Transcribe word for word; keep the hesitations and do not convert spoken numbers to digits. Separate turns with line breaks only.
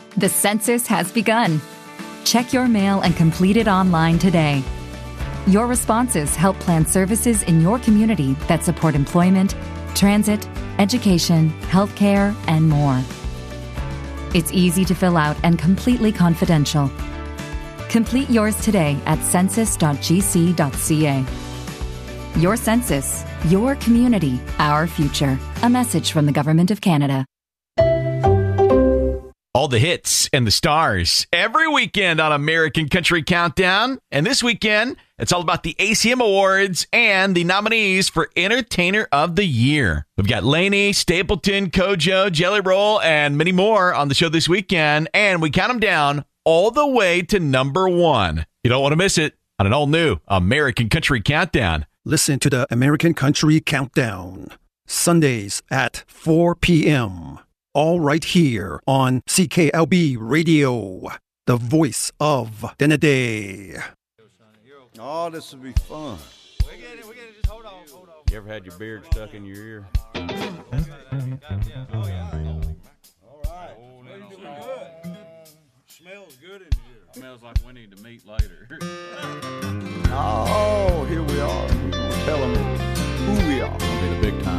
The census has begun. Check your mail and complete it online today. Your responses help plan services in your community that support employment, transit, education, healthcare, and more. It's easy to fill out and completely confidential. Complete yours today at census dot g c dot c a. Your census, your community, our future. A message from the Government of Canada.
All the hits and the stars every weekend on American Country Countdown. And this weekend, it's all about the A C M Awards and the nominees for Entertainer of the Year. We've got Lainey, Stapleton, Kojo, Jelly Roll, and many more on the show this weekend. And we count them down all the way to number one. You don't want to miss it on an all-new American Country Countdown.
Listen to the American Country Countdown, Sundays at four p.m., all right here on C K L B Radio, the voice of Tennessee.
Oh, this will be fun.
We get it, we get it. Just hold on, hold on.
You ever had your beard stuck in your ear?
Oh, yeah. All right. Oh, now you doing good. Smells good in here.
Smells like we need to meet later.
Oh, here we are. We're going to tell them who we are.
It'll be the big time.